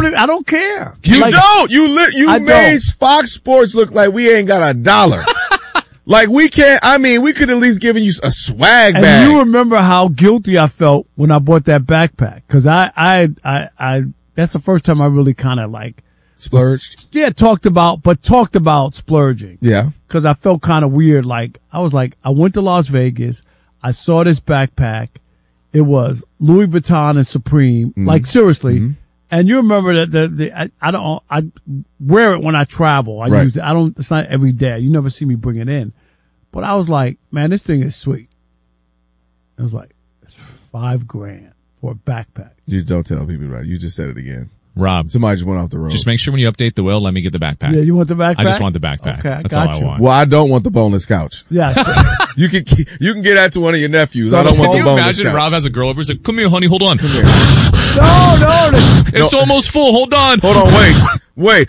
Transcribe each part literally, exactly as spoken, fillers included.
don't, I don't care. You like, don't. You li- You I made don't. Fox Sports look like we ain't got a dollar. Like we can't. I mean, we could at least given you a swag and bag. you remember how guilty I felt when I bought that backpack? Cause I, I, I, I, that's the first time I really kind of like Splurged. Yeah, talked about, but talked about splurging. Yeah. Cause I felt kind of weird. Like, I was like, I went to Las Vegas. I saw this backpack. It was Louis Vuitton and Supreme. Mm-hmm. Like, seriously. Mm-hmm. And you remember that the, the, I, I don't, I wear it when I travel. I right. use it. I don't, it's not every day. You never see me bring it in. But I was like, man, this thing is sweet. It was like, it's five grand for a backpack. You don't tell people, right? You just said it again. Rob. Somebody just went off the road. Just make sure when you update the will, let me get the backpack. Yeah, you want the backpack? I just want the backpack. Okay, I That's got all I you. want. Well, I don't want the boneless couch. Yeah. you can you can get that to one of your nephews. So I don't want Can the you boneless imagine couch. Rob has a girl over? He's like, come here, honey, hold on. Come here. No, no, no. It's No. almost full. Hold on. Hold on, wait, wait.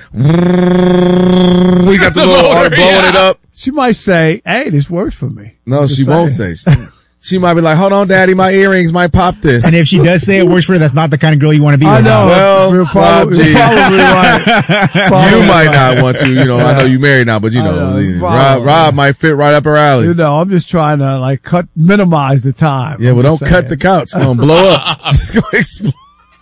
We got the The little motor, art blowing yeah. it up. She might say, hey, this works for me. No, I'm she just won't saying. say. She, she might be like, hold on, daddy, my earrings might pop this. And if she does say it works for her, that's not the kind of girl you want to be I with. know. Well, You're probably, Rob G. you're probably right. Probably you might right. not want to, you know, I know you married now, but you I know, know, Rob, probably. Rob might fit right up her alley. You know, I'm just trying to like cut, minimize the time. Yeah, I'm well, don't just cut saying. the couch. It's going to blow up. It's going to explode.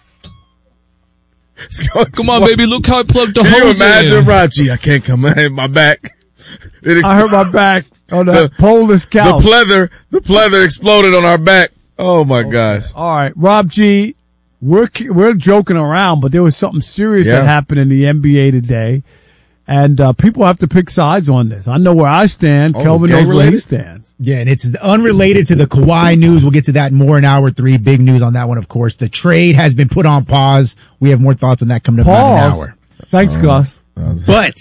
It's gonna Come on, explode. baby. Look how I plugged the Can you hose imagine, in. Rob G? I can't come in my back. It I hurt my back on that poleless The couch. pleather, the pleather exploded on our back. Oh my gosh. All right, Rob G, we're we're joking around, but there was something serious Yeah. that happened in the N B A today, and uh, people have to pick sides on this. I know where I stand. Oh, Kelvin it's knows where he gang-related? stands. Yeah, and it's unrelated to the Kawhi news. We'll get to that more in hour three. Big news on that one, of course. The trade has been put on pause. We have more thoughts on that coming up in an Pause. hour. Thanks, Gus. But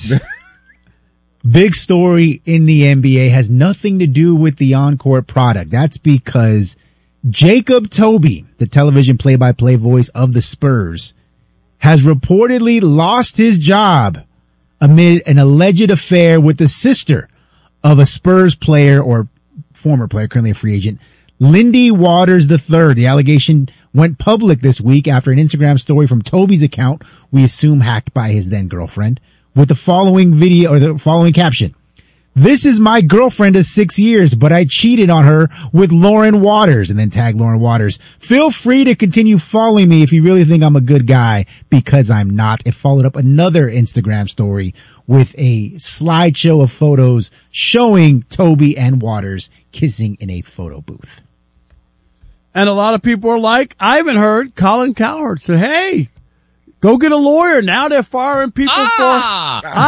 big story in the N B A has nothing to do with the on-court product. That's because Jacob Toby, the television play-by-play voice of the Spurs, has reportedly lost his job amid an alleged affair with the sister of a Spurs player or former player, currently a free agent, Lindy Waters the third. The allegation went public this week after an Instagram story from Toby's account, we assume hacked by his then girlfriend, with the following video or the following caption. This is my girlfriend of six years, but I cheated on her with Lauren Waters, and then tag Lauren Waters. Feel free to continue following me if you really think I'm a good guy, because I'm not. It followed up another Instagram story with a slideshow of photos showing Toby and Waters kissing in a photo booth. And a lot of people are like, I haven't heard. Colin Cowherd said, hey, go get a lawyer. Now they're firing people Ah. for,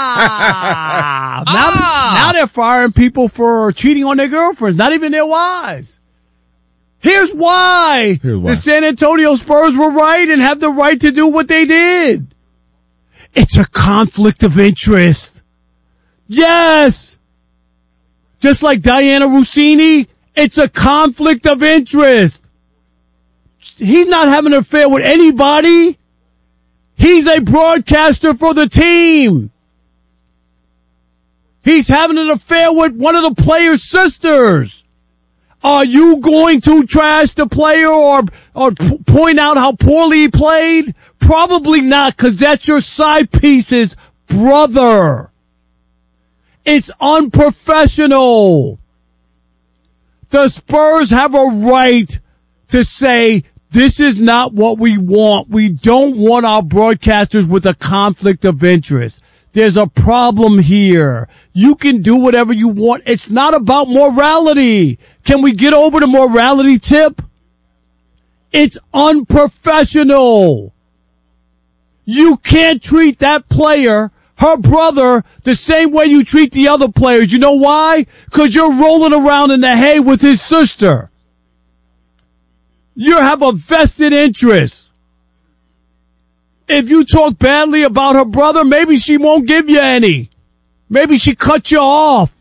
ah, now, Ah. now they're firing people for cheating on their girlfriends, not even their wives. Here's why. Here's why. The San Antonio Spurs were right and have the right to do what they did. It's a conflict of interest. Yes. Just like Diana Rossini, it's a conflict of interest. He's not having an affair with anybody. He's a broadcaster for the team. He's having an affair with one of the player's sisters. Are you going to trash the player or or p- point out how poorly he played? Probably not, because that's your side piece's brother. It's unprofessional. The Spurs have a right to say, this is not what we want. We don't want our broadcasters with a conflict of interest. There's a problem here. You can do whatever you want. It's not about morality. Can we get over the morality tip? It's unprofessional. You can't treat that player, her brother, the same way you treat the other players. You know why? Because you're rolling around in the hay with his sister. You have a vested interest. If you talk badly about her brother, maybe she won't give you any. Maybe she cut you off.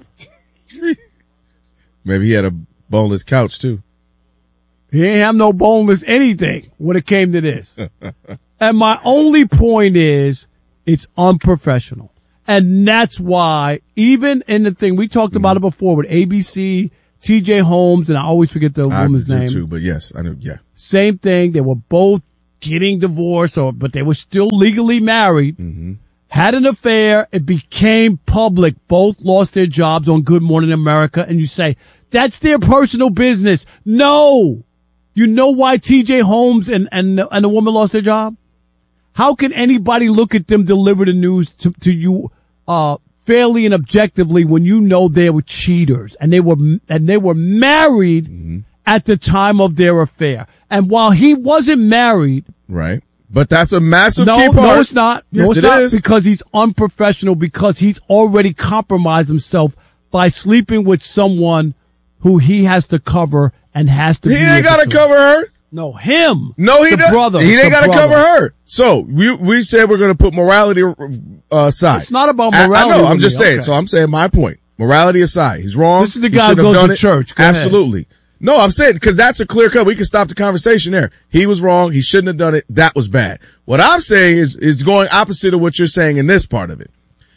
Maybe he had a boneless couch too. He ain't have no boneless anything when it came to this. And my only point is, it's unprofessional. And that's why, even in the thing, we talked about it before with A B C, T J Holmes, and I always forget the I woman's do name. too, but yes, I know. Yeah, Same thing. They were both getting divorced, or but they were still legally married, Mm-hmm. had an affair, it became public, both lost their jobs on Good Morning America, and you say, that's their personal business. No! You know why T J Holmes and, and, and the woman lost their job? How can anybody look at them deliver the news to, to you, uh, fairly and objectively when you know they were cheaters and they were, and they were married mm-hmm. at the time of their affair? And while he wasn't married. Right. But that's a massive no, key part. No, it's not. No, Yes, it's it not is. Because he's unprofessional, because he's already compromised himself by sleeping with someone who he has to cover and has to He be ain't able got to to. cover her. No, him. No, he the doesn't. brother. He ain't the got to brother. cover her. So we we said we're going to put morality uh, aside. It's not about I, morality. I know. I'm with just me. saying. Okay. So I'm saying my point. Morality aside, he's wrong. This is the He guy who shouldn't have goes done to it. church. Go ahead. Absolutely. No, I'm saying because that's a clear cut. We can stop the conversation there. He was wrong. He shouldn't have done it. That was bad. What I'm saying is is going opposite of what you're saying in this part of it.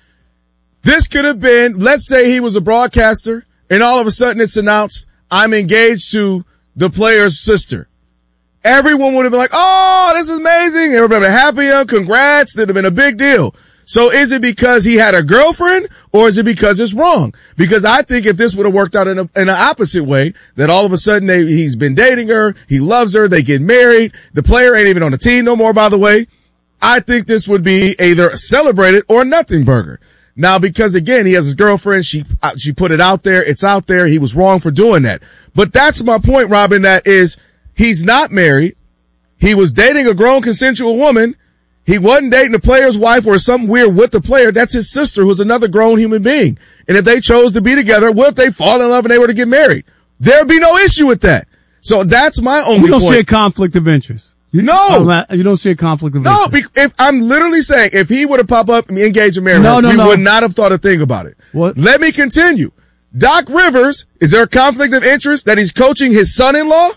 This could have been, let's say he was a broadcaster and all of a sudden it's announced, I'm engaged to the player's sister. Everyone would have been like, oh, this is amazing. Everybody would have been happy. uh, Congrats. It would have been a big deal. So is it because he had a girlfriend or is it because it's wrong? Because I think if this would have worked out in, a, in an opposite way, that all of a sudden they, he's been dating her, he loves her, they get married, the player ain't even on the team no more, by the way. I think this would be either celebrated or a nothing burger. Now, because again, he has his girlfriend, she, uh, she put it out there, it's out there, he was wrong for doing that. But that's my point, Robin, that is, he's not married. He was dating a grown consensual woman. He wasn't dating the player's wife or something weird with the player. That's his sister, who's another grown human being. And if they chose to be together, what if they fall in love and they were to get married? There'd be no issue with that. So that's my only You don't point. see a conflict of interest. You, No. You don't see a conflict of No, interest. be- if I'm literally saying, if he would have popped up and engaged and married No, her, no, we no. would not have thought a thing about it. What? Let me continue. Doc Rivers, is there a conflict of interest that he's coaching his son-in-law?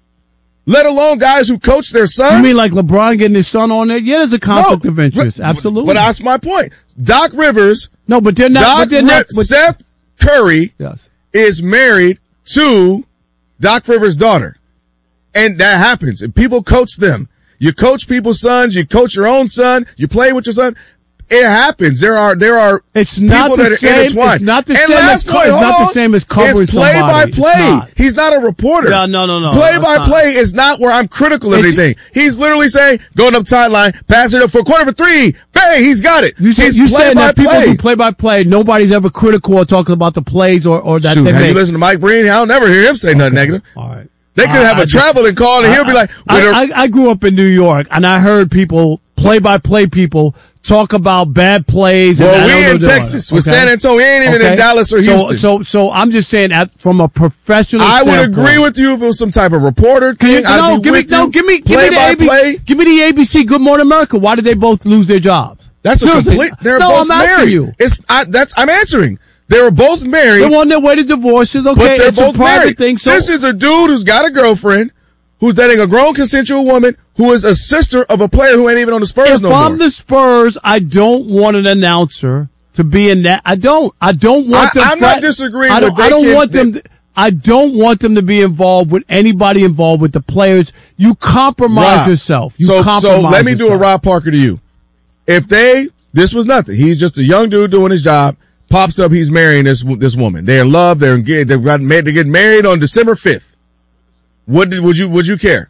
Let alone guys who coach their sons? You mean like LeBron getting his son on there? Yeah, there's a conflict No, of interest. but- Absolutely. But that's my point. Doc Rivers, no, but they're not. Doc but they're not. Ri- But, Seth Curry yes. is married to Doc Rivers' daughter. And that happens. And people coach them. You coach people's sons. You coach your own son. You play with your son. It happens. There are, there are It's not people the that are same. intertwined. It's not the And same last as co- point, it's hold not the on. same as covering It's play somebody. by It's play. not. He's not a reporter. No, no, no, no. Play by That's play is not where I'm critical of It's- anything. He's literally saying, going up sideline, pass it up for a corner for three. Bang, he's got it. You say, he's you play saying by that people play. do play by play. Nobody's ever critical or talking about the plays or, or that Shoot, they have make. you listened to Mike Breen? I'll never hear him say nothing negative. All right. They could I- have I a just- traveling call and he'll be like, I, with I, I grew up in New York and I heard people, play by play people, talk about bad plays. And Well, I we know in they're doing Texas it, with okay? San Antonio. We ain't even Okay? in Dallas or So- Houston. So, so, I'm just saying that from a professional I would standpoint. agree with you if it was some type of reporter Can you- thing. I'd no, be give me, with no, you. give me, give play me the by A B C, play. give me the A B C Good Morning America. Why did they both lose their jobs? That's a Seriously. complete. They're no, both I'm asking married. you. It's I, that's I'm answering. They were both married, They're on their way to divorces. Okay, but they're it's both a private married. thing. So This is a dude who's got a girlfriend, who's dating a grown consensual woman, who is a sister of a player who ain't even on the Spurs if no I'm more. the Spurs, I don't want an announcer to be in that. I don't. I don't want I- them. I'm not disagreeing I don't, with they I don't can- want them. To, I don't want them to be involved with anybody involved with the players. You compromise Rob, yourself. You so, compromise so let me do a yourself. Rob Parker to you. If they, this was nothing. He's just a young dude doing his job. Pops up, he's marrying this this woman. They're in love. They're engaged. They've got made. They get married on December fifth. Would did, would you would you care?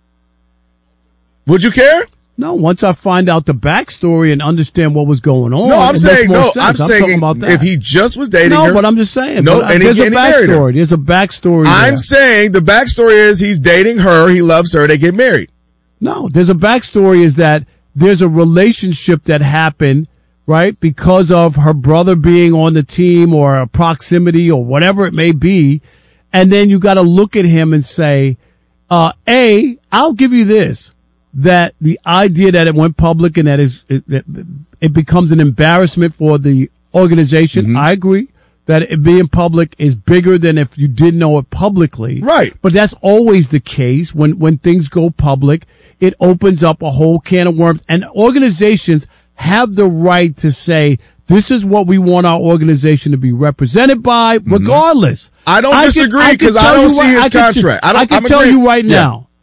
Would you care? No, once I find out the backstory and understand what was going on. No, I'm it makes saying more no. sense. I'm saying talking about that. if he just was dating no, her. but I'm just saying. No, but, uh, and he- there's a and he married her. backstory. There's a backstory. I'm there. saying the backstory is he's dating her. He loves her. They get married. No, there's a backstory is that there's a relationship that happened, right? Because of her brother being on the team or a proximity or whatever it may be. And then you got to look at him and say, uh, A, I'll give you this, that the idea that it went public and that is, it, it, it becomes an embarrassment for the organization. Mm-hmm. I agree that it being public is bigger than if you did know it publicly. Right. But that's always the case when, when things go public. It opens up a whole can of worms, and organizations have the right to say, this is what we want our organization to be represented by, regardless. I don't can- disagree can 'cause I tell don't you see right- his I can- contract. I don't- I can I'm tell agreeing. you right Yeah. now,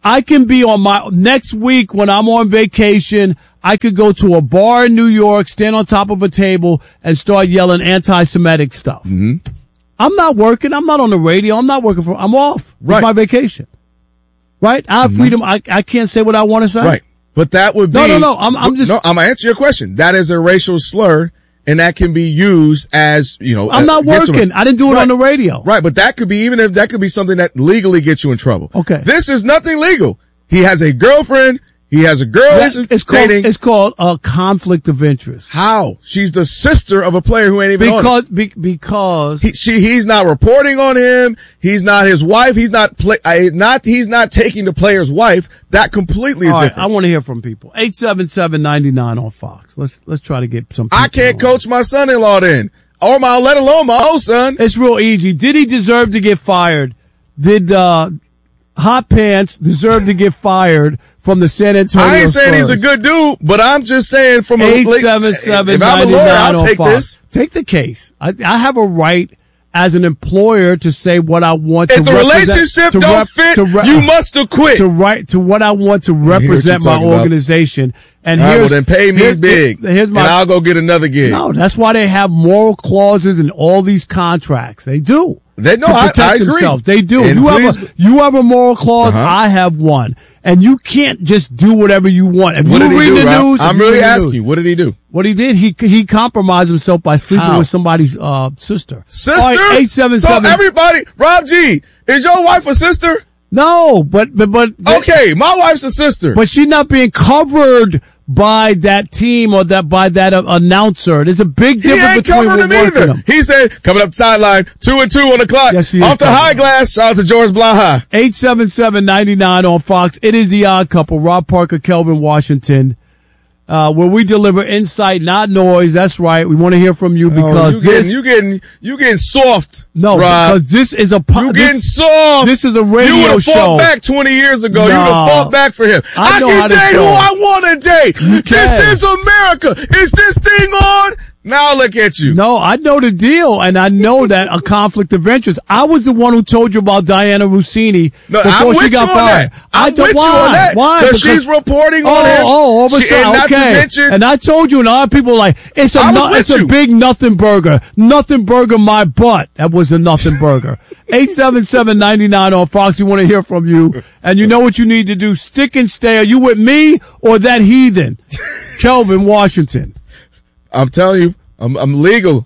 I can be on my next week when I'm on vacation. I could go to a bar in New York, stand on top of a table, and start yelling anti-Semitic stuff. Mm-hmm. I'm not working. I'm not on the radio. I'm not working for. I'm off. Right. It's my vacation. Right. I have Mm-hmm. freedom. I I can't say what I want to say. Right. But that would be no, no, no. I'm I'm just. No, I'm gonna answer your question. That is a racial slur. And that can be used as, you know. I'm not uh, working. someone. I didn't do it right. on the radio. Right, but that could be, even if that could be something that legally gets you in trouble. Okay. This is nothing legal. He has a girlfriend. He has a girl. That, it's called, dating. it's called a conflict of interest. How? She's the sister of a player who ain't even because, on it. Be, because. He, she, he's not reporting on him. He's not his wife. He's not play, uh, not, he's not taking the player's wife. That completely is all right, different. I want to hear from people. eight seven seven, nine nine on Fox. Let's, let's try to get some people I can't on. coach my son-in-law then. Or my, let alone my own son. It's real easy. Did he deserve to get fired? Did, uh, Hot Pants deserve to get fired from the San Antonio I ain't saying Spurs? he's a good dude, but I'm just saying from a eight seven seven, if I'm a lawyer, I'll take this. Take the case. I, I have a right as an employer to say what I want if to the represent. relationship to don't rep, fit, to re- you must acquit. To right to what I want to represent my organization. And All right, here's, well then pay me here's, big, here's my, and I'll go get another gig. No, that's why they have moral clauses in all these contracts. They do. They no, to I, protect I agree. themselves. They do. And you please, have a you have a moral clause. Uh-huh. I have one, and you can't just do whatever you want. If what you did read he do, the Rob? news, I'm you really read the asking news. you. What did he do? What he did, he he compromised himself by sleeping How? with somebody's uh sister. Sister? All right, eight seven so seven. everybody, Rob G, is your wife a sister? No, but but but Okay, my wife's a sister. but she's not being covered by that team or that by that uh, announcer. There's a big He difference ain't between covering what him works for either. them. He said, coming up the sideline, two and two on the clock. Yes, he is Off the covering high him. glass, shout out to George Blaha. eight seven seven, nine nine on Fox. It is the Odd Couple. Rob Parker, Kelvin Washington. Uh, where we deliver insight, not noise. That's right. We want to hear from you because oh, you this, getting, you getting, you getting soft. no, Rob. because this is a, po- You this, getting soft. this is a radio You would have show. fought back twenty years ago. You would No. have fought back for him. I I, know can how to date who talk. I want to date. You can. This is America. Is this thing on? Now look at you. No, I know the deal, and I know that a conflict of interest. I was the one who told you about Diana Rossini No, before I'm she with got you on fired. that. I'm I don't- with why? you on that. Why? Because she's reporting on oh, him. Oh, all of a She- sudden, and not to okay. mention- and I told you, and a lot of people are like, it's a, I was no, with it's a you. big nothing burger. Nothing burger, my butt. That was a nothing burger. eight seven seven, nine nine on Fox. We want to hear from you. And you know what you need to do. Stick and stay. Are you with me or that heathen? Kelvin Washington. I'm telling you, I'm, I'm legal.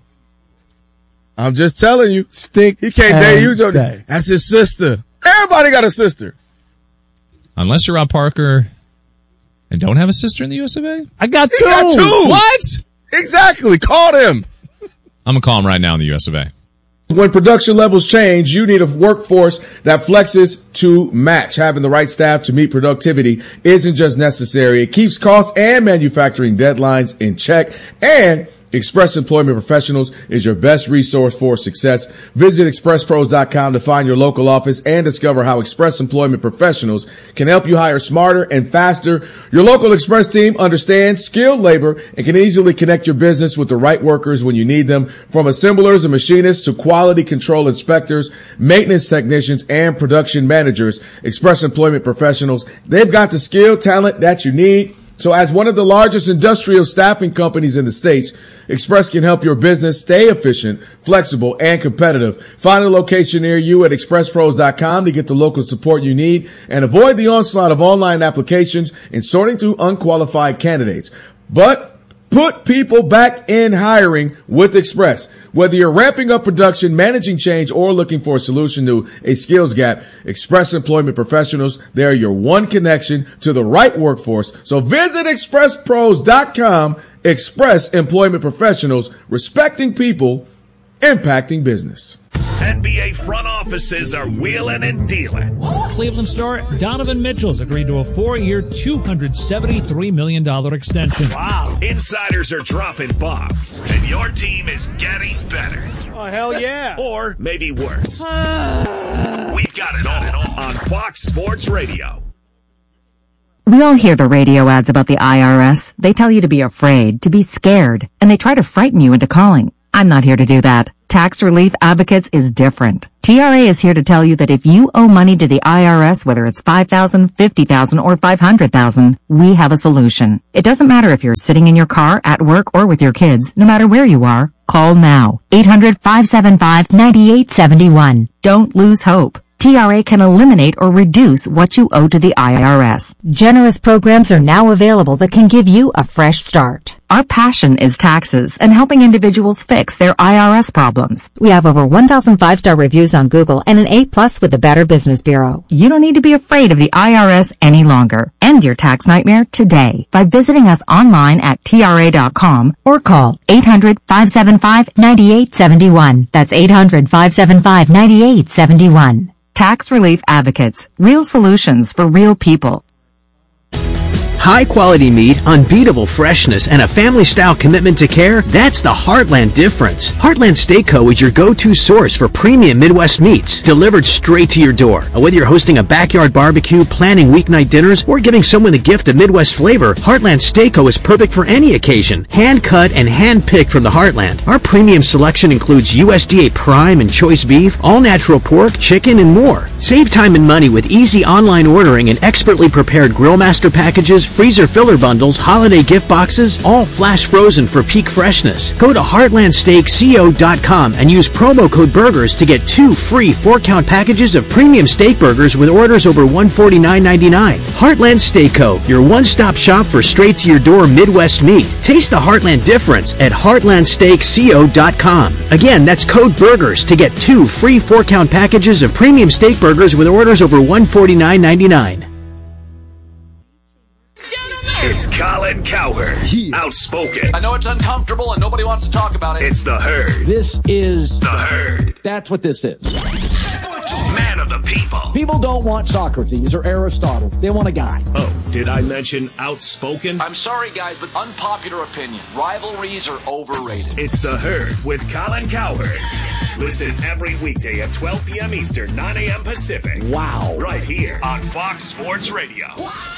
I'm just telling you. Stick He can't and date you. stay. That's his sister. Everybody got a sister. Unless you're Rob Parker and don't have a sister in the U S of A. I got He two. got two. What? Exactly. Call them. I'm gonna call him right now in the U S of A. When production levels change, you need a workforce that flexes to match. Having the right staff to meet productivity isn't just necessary. It keeps costs and manufacturing deadlines in check. And Express Employment Professionals is your best resource for success. Visit express pros dot com to find your local office and discover how Express Employment Professionals can help you hire smarter and faster. Your local Express team understands skilled labor and can easily connect your business with the right workers when you need them. From assemblers and machinists to quality control inspectors, maintenance technicians, and production managers, Express Employment Professionals, they've got the skill, talent that you need. So as one of the largest industrial staffing companies in the States, Express can help your business stay efficient, flexible, and competitive. Find a location near you at express pros dot com to get the local support you need and avoid the onslaught of online applications and sorting through unqualified candidates. But put people back in hiring with Express. Whether you're ramping up production, managing change, or looking for a solution to a skills gap, Express Employment Professionals, they're your one connection to the right workforce. So visit express pros dot com. Express Employment Professionals, respecting people, impacting business. N B A front offices are wheeling and dealing. Cleveland star Donovan Mitchell's agreed to a four-year, two hundred seventy-three million dollars extension. Wow. Insiders are dropping bombs, and your team is getting better. Oh, hell yeah. Or maybe worse. We've got it all on Fox Sports Radio. We all hear the radio ads about the I R S. They tell you to be afraid, to be scared, and they try to frighten you into calling. I'm not here to do that. Tax Relief Advocates is different. T R A is here to tell you that if you owe money to the I R S, whether it's five thousand dollars, fifty thousand dollars, or five hundred thousand dollars, we have a solution. It doesn't matter if you're sitting in your car, at work, or with your kids. No matter where you are, call now. eight hundred, five seven five, nine eight seven one. Don't lose hope. T R A can eliminate or reduce what you owe to the I R S. Generous programs are now available that can give you a fresh start. Our passion is taxes and helping individuals fix their I R S problems. We have over one thousand five-star reviews on Google and an A plus with the Better Business Bureau. You don't need to be afraid of the I R S any longer. End your tax nightmare today by visiting us online at T R A dot com or call eight hundred, five seven five, nine eight seven one. That's eight hundred, five seven five, nine eight seven one. Tax Relief Advocates. Real solutions for real people. High-quality meat, unbeatable freshness, and a family-style commitment to care, that's the Heartland difference. Heartland Steak Co. is your go-to source for premium Midwest meats, delivered straight to your door. Whether you're hosting a backyard barbecue, planning weeknight dinners, or giving someone the gift of Midwest flavor, Heartland Steak Co. is perfect for any occasion. Hand-cut and hand-picked from the Heartland. Our premium selection includes U S D A prime and choice beef, all-natural pork, chicken, and more. Save time and money with easy online ordering and expertly prepared Grillmaster packages, freezer filler bundles, holiday gift boxes, all flash frozen for peak freshness. Go to heartland steak co dot com and use promo code BURGERS to get two free four-count packages of premium steak burgers with orders over one hundred forty-nine dollars and ninety-nine cents. Heartland Steak Co., your one-stop shop for straight-to-your-door Midwest meat. Taste the Heartland difference at heartland steak co dot com. Again, that's code BURGERS to get two free four-count packages of premium steak burgers with orders over one hundred forty-nine dollars and ninety-nine cents. It's Colin Cowherd, yeah. Outspoken. I know it's uncomfortable and nobody wants to talk about it. It's the Herd. This is the Herd. That's what this is. Man of the people. People don't want Socrates or Aristotle. They want a guy. Oh, did I mention outspoken? I'm sorry, guys, but unpopular opinion. Rivalries are overrated. It's the Herd with Colin Cowherd. Listen every weekday at twelve p.m. Eastern, nine a.m. Pacific. Wow. Right here on Fox Sports Radio.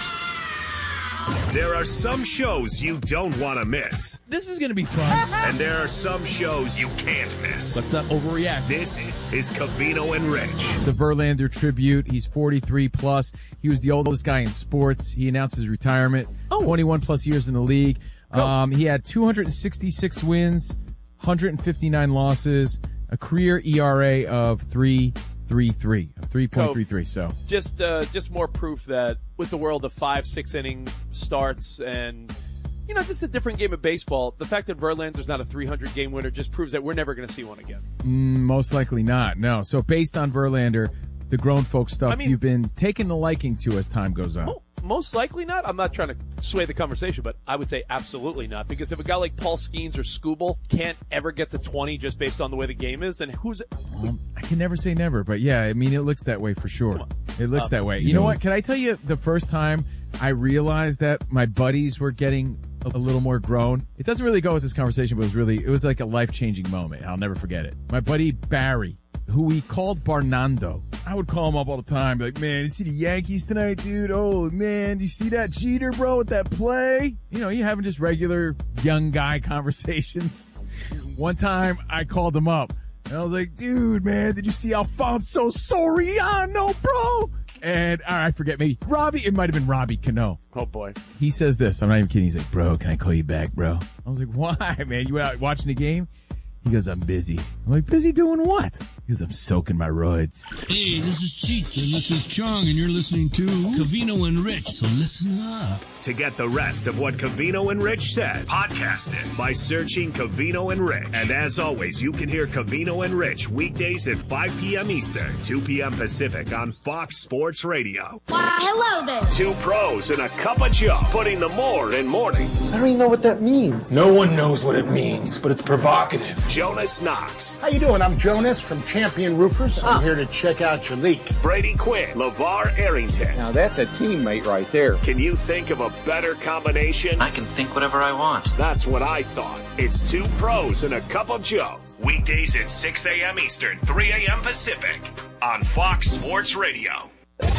There are some shows you don't want to miss. This is going to be fun. And there are some shows you can't miss. Let's not overreact. This is Covino and Rich. The Verlander tribute. He's forty-three plus. He was the oldest guy in sports. He announced his retirement. Oh. twenty-one plus years in the league. Um, he had two hundred sixty-six wins, one hundred fifty-nine losses, a career E R A of three three three, three point three three. So just uh, just more proof that with the world of five, six inning starts and, you know, just a different game of baseball, the fact that Verlander's not a three hundred game winner just proves that we're never going to see one again. Mm, most likely not. No. So based on Verlander, the grown folk stuff, I mean, you've been taking the liking to as time goes on. Oh, most likely not. I'm not trying to sway the conversation, but I would say absolutely not. Because if a guy like Paul Skeens or Skubal can't ever get to twenty just based on the way the game is, then who's it? Um, I can never say never, but yeah, I mean, it looks that way for sure. It looks um, that way. You, you know, know what? Can I tell you the first time I realized that my buddies were getting a little more grown? It doesn't really go with this conversation, but it was really, it was like a life-changing moment. I'll never forget it. My buddy Barry, who we called Barnando. I would call him up all the time, be like, man, you see the Yankees tonight, dude? Oh, man, you see that Jeter, bro, with that play? You know, you having just regular young guy conversations. One time, I called him up, and I was like, dude, man, did you see Alfonso Soriano, bro? And, all right, I forget, maybe Robbie, it might have been Robbie Cano. Oh, boy. He says this, I'm not even kidding, he's like, bro, can I call you back, bro? I was like, why, man? You out watching the game? He goes, I'm busy. I'm like, busy doing what? He goes, I'm soaking my roids. Hey, this is Cheech, and this is Chong, and you're listening to Covino and Rich, so listen up. To get the rest of what Covino and Rich said, podcast it by searching Covino and Rich. And as always, you can hear Covino and Rich weekdays at five p.m. Eastern, two p.m. Pacific on Fox Sports Radio. Why, hello there. Two pros and a cup of Joe, putting the more in mornings. I don't even know what that means. No one knows what it means, but it's provocative. Jonas Knox. How you doing? I'm Jonas from Champion Roofers. I'm ah. here to check out your leak. Brady Quinn. LeVar Arrington. Now that's a teammate right there. Can you think of a better combination? I can think whatever I want. That's what I thought. It's two pros and a cup of Joe. Weekdays at six a.m. Eastern, three a.m. Pacific on Fox Sports Radio.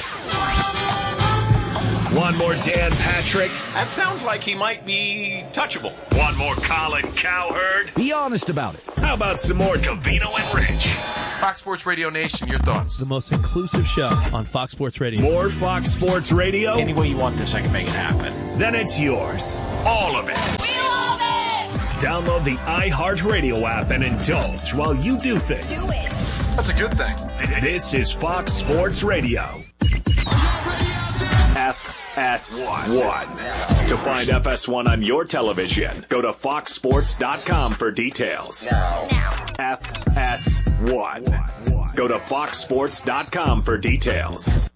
One more Dan Patrick. That sounds like he might be touchable. One more Colin Cowherd. Be honest about it. How about some more Covino and Rich? Fox Sports Radio Nation, your thoughts? The most inclusive show on Fox Sports Radio. More Fox Sports Radio? Any way you want this, I can make it happen. Then it's yours. All of it. We love it! Download the iHeartRadio app and indulge while you do things. Do it. That's a good thing. This is Fox Sports Radio. F S one. To find F S one on your television, go to fox sports dot com for details. Now. F S one. Go to fox sports dot com for details.